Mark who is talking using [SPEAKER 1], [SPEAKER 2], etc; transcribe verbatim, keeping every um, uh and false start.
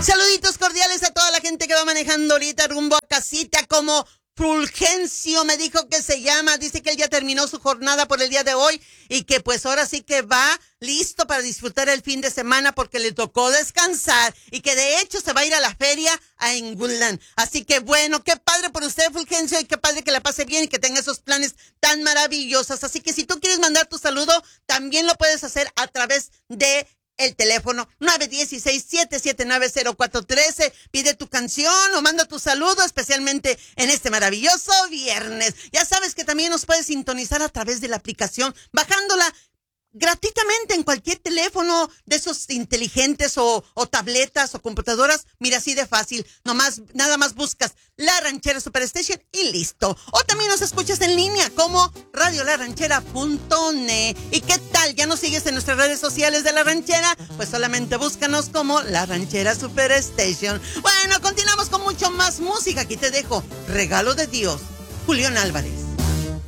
[SPEAKER 1] Saluditos cordiales a toda la gente que va manejando ahorita rumbo a casita, como Fulgencio me dijo que se llama, dice que él ya terminó su jornada por el día de hoy y que pues ahora sí que va listo para disfrutar el fin de semana porque le tocó descansar y que de hecho se va a ir a la feria a England. Así que bueno, qué padre por usted, Fulgencio, y qué padre que la pase bien y que tenga esos planes tan maravillosos. Así que si tú quieres mandar tu saludo, también lo puedes hacer a través de el teléfono nueve uno seis, siete siete nueve, cero cuatro uno tres. Pide tu canción o manda tu saludo, especialmente en este maravilloso viernes. Ya sabes que también nos puedes sintonizar a través de la aplicación, bajándola gratuitamente en cualquier teléfono de esos inteligentes o, o tabletas o computadoras. Mira, así de fácil. Nomás, nada más buscas La Ranchera Superstation y listo. O también nos escuchas en línea como radio la ranchera punto net. ¿Y qué tal? ¿Ya nos sigues en nuestras redes sociales de La Ranchera? Pues solamente búscanos como La Ranchera Superstation. Bueno, continuamos con mucho más música. Aquí te dejo Regalo de Dios, Julián Álvarez.